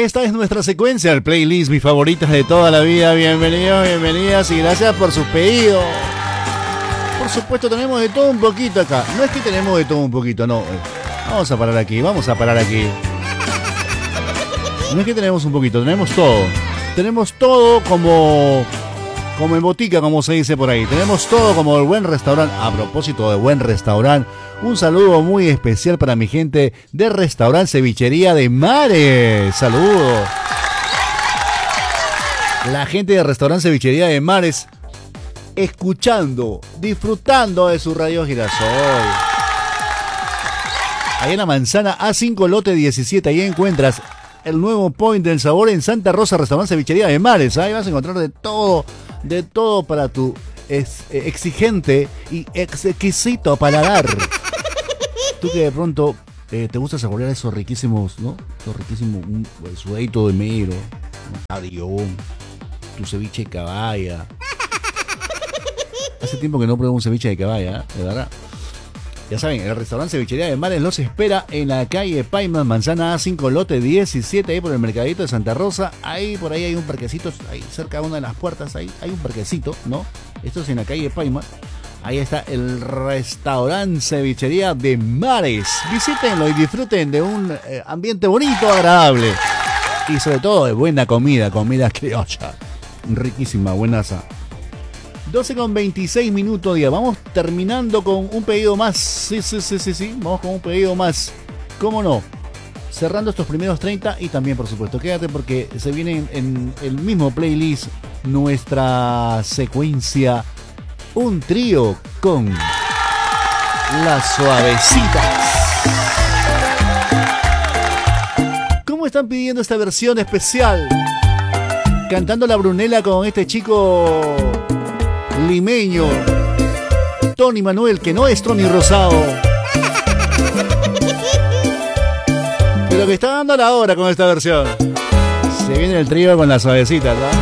Esta es nuestra secuencia, el playlist, mis favoritas de toda la vida. Bienvenidos, bienvenidas y gracias por sus pedidos. Por supuesto, tenemos de todo un poquito acá. No es que tenemos de todo un poquito, no. Vamos a parar aquí. No es que tenemos un poquito, tenemos todo. Tenemos todo como en botica, como se dice por ahí. Tenemos todo como el buen restaurante. A propósito de buen restaurante, un saludo muy especial para mi gente de Restaurante Cevichería de Mares. Saludos. La gente de Restaurante Cevichería de Mares, escuchando, disfrutando de su Radio Girasol. Ahí en la manzana A5 lote 17, ahí encuentras el nuevo point del sabor en Santa Rosa, Restaurante Cevichería de Mares. Ahí vas a encontrar de todo para tu exigente y exquisito paladar. Tú que de pronto te gusta saborear esos riquísimos, ¿no? Esos riquísimos, un sudadito de mero, un avión, tu ceviche de caballa. Hace tiempo que no pruebo un ceviche de caballa, de verdad. Ya saben, el restaurante Cevichería de Mares los espera en la calle Paimas, manzana A5, lote 17, ahí por el mercadito de Santa Rosa. Ahí, por ahí hay un parquecito, ahí cerca de una de las puertas, ahí hay un parquecito, ¿no? Esto es en la calle Paimas. Ahí está el restaurante Cevichería de Mares. Visítenlo y disfruten de un ambiente bonito, agradable. Y sobre todo de buena comida criolla. Riquísima, buenaza. 12:26 minutos día. Vamos terminando con un pedido más. Sí. Vamos con un pedido más. ¿Cómo no? Cerrando estos primeros 30 y también, por supuesto, quédate porque se viene en el mismo playlist nuestra secuencia. Un trío con Las Suavecitas. ¿Cómo están pidiendo esta versión especial? Cantando la Brunella con este chico limeño, Tony Manuel, que no es Tony Rosado, pero que está dando la hora con esta versión. Se viene el trío con Las Suavecitas, ¿no?